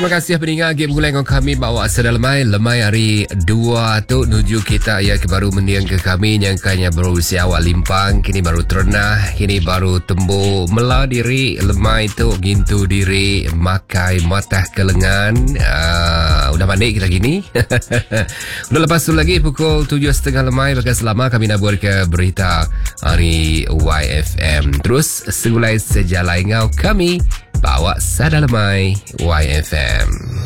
terima kasih pendengar game gulai dengan kami bawa sedang lemai hari 2 tu nuju kita ya ke baru mendiang ke kami yang kanya baru siawak limpang kini baru terenah kini baru tembu mela diri lemai tu gintu diri makai matah ke lengan udah pandai kita gini udah lepas tu lagi pukul 7.30 lemai bagai selama kami nak buat ke berita hari YFM terus segulai sejalai ngau kami bawa sada lemai YFM.